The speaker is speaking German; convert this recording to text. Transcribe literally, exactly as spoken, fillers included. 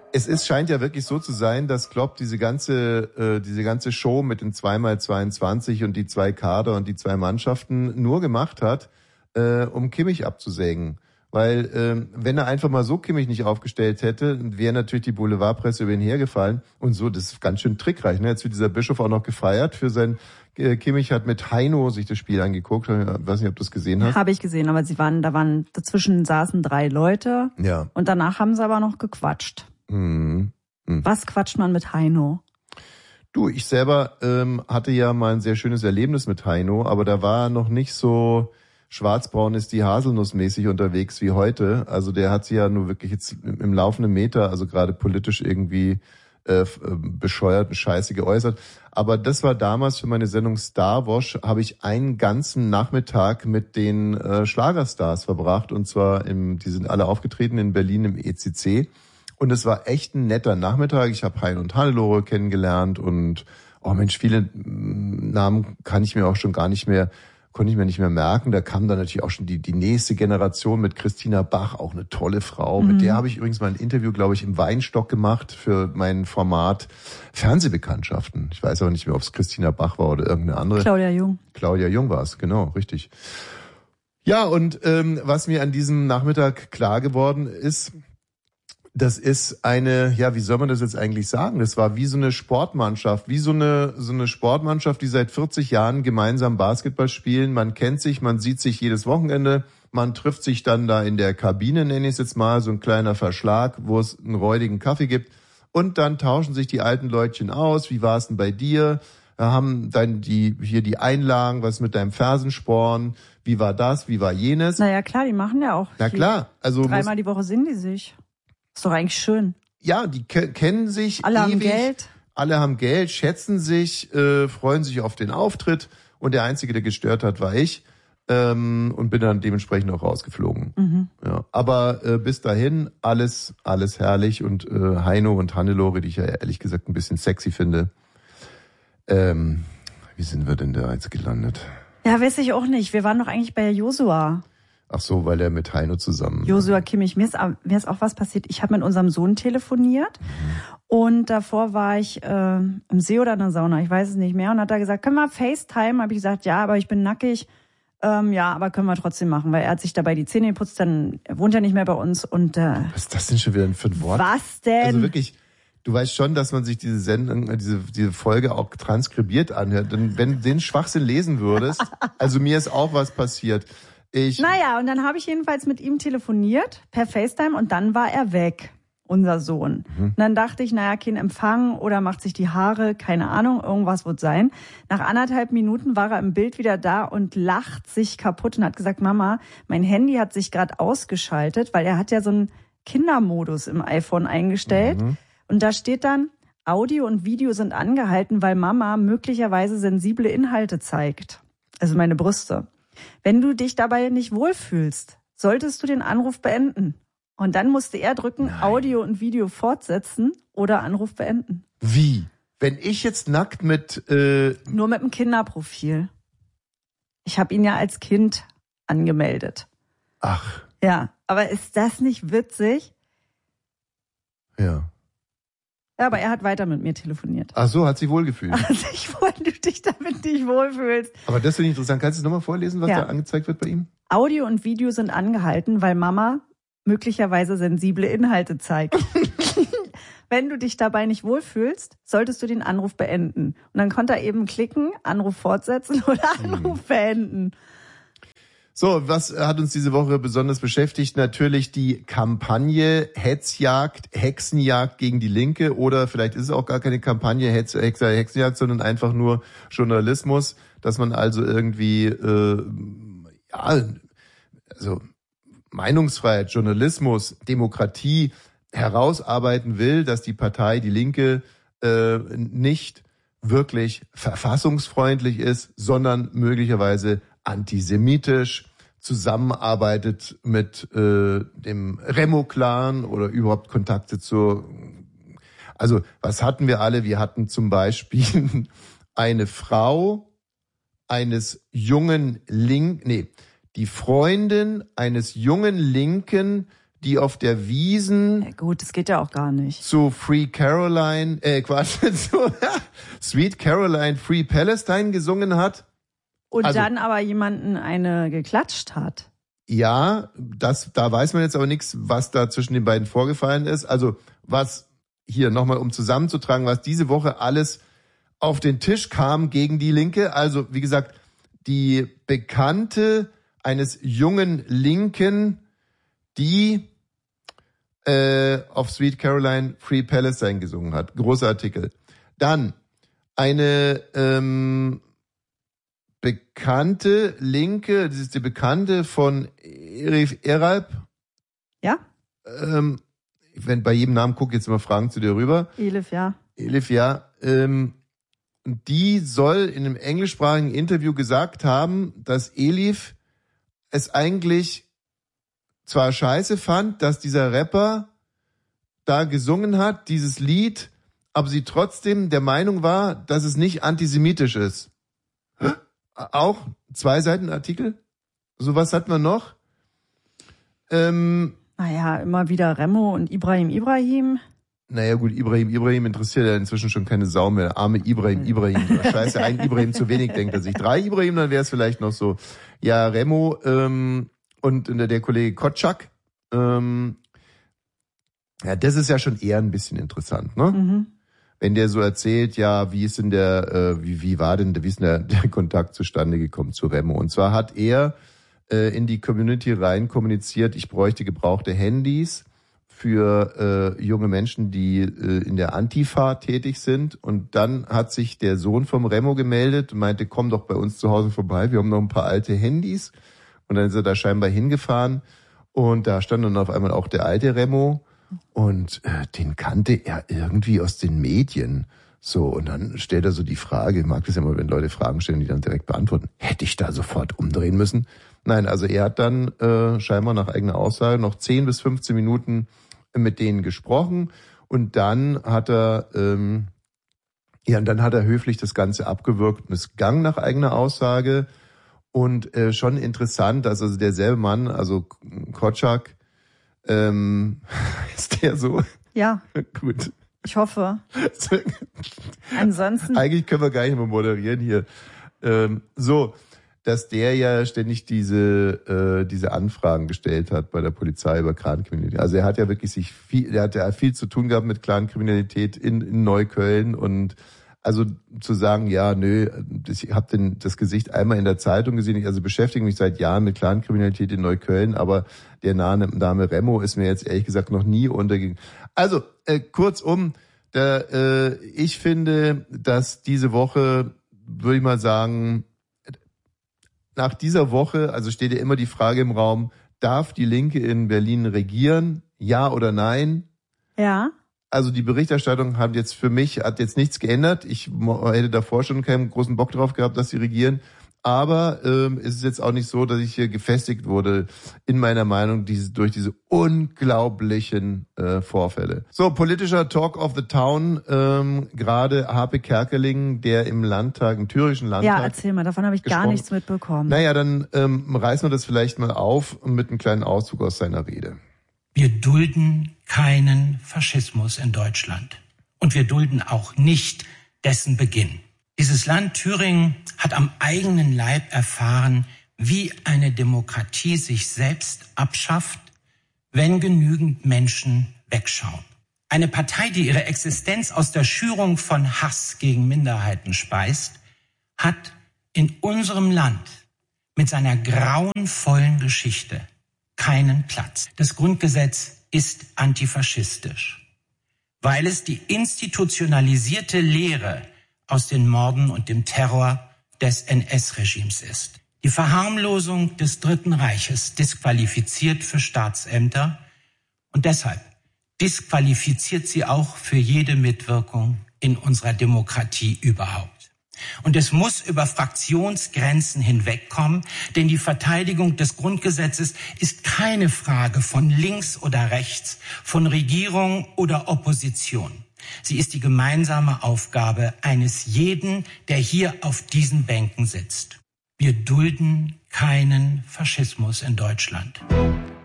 Es ist, scheint ja wirklich so zu sein, dass Klopp diese ganze, äh, diese ganze Show mit den zwei mal zweiundzwanzig und die zwei Kader und die zwei Mannschaften nur gemacht hat, äh, um Kimmich abzusägen. Weil, äh, wenn er einfach mal so Kimmich nicht aufgestellt hätte, wäre natürlich die Boulevardpresse über ihn hergefallen. Und so, das ist ganz schön trickreich. Ne? Jetzt wird dieser Bischof auch noch gefeiert für sein, äh, Kimmich hat mit Heino sich das Spiel angeguckt. Ich weiß nicht, ob du es gesehen hast. Habe ich gesehen, aber sie waren, da waren, dazwischen saßen drei Leute. Ja. Und danach haben sie aber noch gequatscht. Mhm. Mhm. Was quatscht man mit Heino? Du, ich selber ähm, hatte ja mal ein sehr schönes Erlebnis mit Heino, aber da war er noch nicht so schwarzbraun ist die Haselnussmäßig unterwegs wie heute. Also der hat sich ja nur wirklich jetzt im laufenden Meter, also gerade politisch irgendwie äh, bescheuert und scheiße geäußert. Aber das war damals für meine Sendung Star Wash, habe ich einen ganzen Nachmittag mit den äh, Schlagerstars verbracht. Und zwar, im, die sind alle aufgetreten in Berlin im E C C. Und es war echt ein netter Nachmittag. Ich habe Hein und Hannelore kennengelernt und, oh Mensch, viele Namen kann ich mir auch schon gar nicht mehr konnte ich mir nicht mehr merken. Da kam dann natürlich auch schon die die nächste Generation mit Christina Bach, auch eine tolle Frau. Mhm. Mit der habe ich übrigens mal ein Interview, glaube ich, im Weinstock gemacht für mein Format Fernsehbekanntschaften. Ich weiß aber nicht mehr, ob es Christina Bach war oder irgendeine andere. Claudia Jung. Claudia Jung war es, genau, richtig. Ja, und ähm, was mir an diesem Nachmittag klar geworden ist, das ist eine, ja, wie soll man das jetzt eigentlich sagen? Das war wie so eine Sportmannschaft, wie so eine so eine Sportmannschaft, die seit vierzig Jahren gemeinsam Basketball spielen. Man kennt sich, man sieht sich jedes Wochenende, man trifft sich dann da in der Kabine, nenne ich es jetzt mal, so ein kleiner Verschlag, wo es einen räudigen Kaffee gibt. Und dann tauschen sich die alten Leutchen aus. Wie war es denn bei dir? Da haben dann die hier die Einlagen, was mit deinem Fersensporn? Wie war das? Wie war jenes? Naja, klar, die machen ja auch. Na klar, also dreimal die Woche sehen die sich. Ist doch eigentlich schön. Ja, die ke- kennen sich Alle ewig. haben Geld. Alle haben Geld, schätzen sich, äh, freuen sich auf den Auftritt. Und der Einzige, der gestört hat, war ich. Ähm, und bin dann dementsprechend auch rausgeflogen. Mhm. Ja, aber äh, bis dahin alles, alles herrlich. Und äh, Heino und Hannelore, die ich ja ehrlich gesagt ein bisschen sexy finde. Ähm, wie sind wir denn da jetzt gelandet? Ja, weiß ich auch nicht. Wir waren doch eigentlich bei Josua. Ach so, weil er mit Heino zusammen... Josua Kimmich. Mir ist, mir ist auch was passiert. Ich habe mit unserem Sohn telefoniert mhm. und davor war ich äh, im See oder in der Sauna, ich weiß es nicht mehr. Und hat er gesagt, können wir FaceTime? Habe ich gesagt, ja, aber ich bin nackig. Ähm, ja, aber können wir trotzdem machen, weil er hat sich dabei die Zähne geputzt, dann er wohnt ja nicht mehr bei uns. Und äh, was ist das denn schon wieder für ein Wort? Was denn? Also wirklich... Du weißt schon, dass man sich diese Sendung, diese, diese Folge auch transkribiert anhört. Denn wenn du den Schwachsinn lesen würdest, also mir ist auch was passiert. Ich naja, und dann habe ich jedenfalls mit ihm telefoniert per FaceTime und dann war er weg, unser Sohn. Mhm. Und dann dachte ich, naja, kein Empfang oder macht sich die Haare, keine Ahnung, irgendwas wird sein. Nach anderthalb Minuten war er im Bild wieder da und lacht sich kaputt und hat gesagt, Mama, mein Handy hat sich gerade ausgeschaltet, weil er hat ja so einen Kindermodus im iPhone eingestellt. Mhm. Und da steht dann, Audio und Video sind angehalten, weil Mama möglicherweise sensible Inhalte zeigt. Also meine Brüste. Wenn du dich dabei nicht wohlfühlst, solltest du den Anruf beenden. Und dann musste er drücken, Nein. Audio und Video fortsetzen oder Anruf beenden. Wie? Wenn ich jetzt nackt mit... Äh Nur mit einem Kinderprofil. Ich habe ihn ja als Kind angemeldet. Ach. Ja, aber ist das nicht witzig? Ja. Ja, aber er hat weiter mit mir telefoniert. Ach so, hat sich wohlgefühlt. Also ich wollte, du dich damit nicht wohlfühlst. Aber das finde ich interessant. Kannst du es nochmal vorlesen, was ja. da angezeigt wird bei ihm? Audio und Video sind angehalten, weil Mama möglicherweise sensible Inhalte zeigt. Wenn du dich dabei nicht wohlfühlst, solltest du den Anruf beenden. Und dann konnte er eben klicken, Anruf fortsetzen oder Anruf hm. beenden. So, was hat uns diese Woche besonders beschäftigt? Natürlich die Kampagne Hetzjagd, Hexenjagd gegen die Linke, oder vielleicht ist es auch gar keine Kampagne Hetz, Hexer, Hexenjagd, sondern einfach nur Journalismus, dass man also irgendwie, äh, ja, also Meinungsfreiheit, Journalismus, Demokratie herausarbeiten will, dass die Partei, die Linke, äh, nicht wirklich verfassungsfreundlich ist, sondern möglicherweise antisemitisch, zusammenarbeitet mit äh, dem Remo-Clan oder überhaupt Kontakte zur... Also, was hatten wir alle? Wir hatten zum Beispiel eine Frau eines jungen Link... Nee, die Freundin eines jungen Linken, die auf der Wiesn... Ja, gut, das geht ja auch gar nicht. ...zu Free Caroline, äh Quatsch, zu Sweet Caroline Free Palestine gesungen hat. Und also, dann aber jemanden eine geklatscht hat. Ja, das, da weiß man jetzt aber nichts, was da zwischen den beiden vorgefallen ist. Also was hier nochmal, um zusammenzutragen, was diese Woche alles auf den Tisch kam gegen die Linke. Also wie gesagt, die Bekannte eines jungen Linken, die äh, auf Sweet Caroline Free Palestine gesungen hat. Großer Artikel. Dann eine ähm, bekannte Linke, das ist die Bekannte von Elif Eralp. Ja? Ähm, wenn bei jedem Namen gucke, jetzt immer Fragen zu dir rüber. Elif, ja. Elif, ja. Ähm, die soll in einem englischsprachigen Interview gesagt haben, dass Elif es eigentlich zwar scheiße fand, dass dieser Rapper da gesungen hat, dieses Lied, aber sie trotzdem der Meinung war, dass es nicht antisemitisch ist. Auch zwei Seiten Artikel. So was hat man noch. Ähm, naja, immer wieder Remo und Ibrahim Ibrahim. Naja gut, Ibrahim Ibrahim interessiert ja inzwischen schon keine Sau mehr. Arme Ibrahim Ibrahim. Scheiße, ein Ibrahim zu wenig, denkt er sich. Drei Ibrahim, dann wäre es vielleicht noch so. Ja, Remo ähm, und der Kollege Kotschak. Ähm, ja, das ist ja schon eher ein bisschen interessant, ne? Mhm. Wenn der so erzählt, ja, wie ist denn der, äh, wie wie war denn, wie ist denn der, der Kontakt zustande gekommen zu Remo? Und zwar hat er äh, in die Community rein kommuniziert, ich bräuchte gebrauchte Handys für äh, junge Menschen, die äh, in der Antifa tätig sind. Und dann hat sich der Sohn vom Remo gemeldet und meinte, komm doch bei uns zu Hause vorbei, wir haben noch ein paar alte Handys. Und dann ist er da scheinbar hingefahren und da stand dann auf einmal auch der alte Remo. Und äh, den kannte er irgendwie aus den Medien. So, und dann stellt er so die Frage, ich mag das ja immer, wenn Leute Fragen stellen, die dann direkt beantworten. Hätte ich da sofort umdrehen müssen? Nein, also er hat dann äh, scheinbar nach eigener Aussage noch zehn bis fünfzehn Minuten mit denen gesprochen. Und dann hat er, ähm, ja, und dann hat er höflich das Ganze abgewürgt und es gang nach eigener Aussage. Und äh, schon interessant, dass also derselbe Mann, also Kotschak, Ähm, ist der so? Ja. Gut. Ich hoffe. Ansonsten. Eigentlich können wir gar nicht mehr moderieren hier. Ähm, so, dass der ja ständig diese äh, diese Anfragen gestellt hat bei der Polizei über Clankriminalität. Also er hat ja wirklich sich viel, er hat ja viel zu tun gehabt mit Clankriminalität in, in Neukölln und also zu sagen, ja, nö, ich habe denn das Gesicht einmal in der Zeitung gesehen, ich also beschäftige mich seit Jahren mit Clankriminalität in Neukölln, aber der Name Remo ist mir jetzt ehrlich gesagt noch nie untergegangen. Also, äh, kurzum, da, äh, ich finde, dass diese Woche, würde ich mal sagen, nach dieser Woche, also steht ja immer die Frage im Raum, darf die Linke in Berlin regieren? Ja oder nein? Ja. Also die Berichterstattung hat jetzt für mich, hat jetzt nichts geändert. Ich hätte davor schon keinen großen Bock drauf gehabt, dass sie regieren. Aber ähm, es ist jetzt auch nicht so, dass ich hier gefestigt wurde in meiner Meinung diese, durch diese unglaublichen äh, Vorfälle. So, politischer Talk of the Town. Ähm, gerade Harpe Kerkeling, der im Landtag, im thüringischen Landtag... Ja, erzähl mal, davon habe ich gar nichts mitbekommen. Naja, dann ähm, reißen wir das vielleicht mal auf mit einem kleinen Auszug aus seiner Rede. Wir dulden keinen Faschismus in Deutschland. Und wir dulden auch nicht dessen Beginn. Dieses Land Thüringen hat am eigenen Leib erfahren, wie eine Demokratie sich selbst abschafft, wenn genügend Menschen wegschauen. Eine Partei, die ihre Existenz aus der Schürung von Hass gegen Minderheiten speist, hat in unserem Land mit seiner grauenvollen Geschichte keinen Platz. Das Grundgesetz ist antifaschistisch, weil es die institutionalisierte Lehre aus den Morden und dem Terror des N S-Regimes ist. Die Verharmlosung des Dritten Reiches disqualifiziert für Staatsämter und deshalb disqualifiziert sie auch für jede Mitwirkung in unserer Demokratie überhaupt. Und es muss über Fraktionsgrenzen hinwegkommen, denn die Verteidigung des Grundgesetzes ist keine Frage von links oder rechts, von Regierung oder Opposition. Sie ist die gemeinsame Aufgabe eines jeden, der hier auf diesen Bänken sitzt. Wir dulden keinen Faschismus in Deutschland.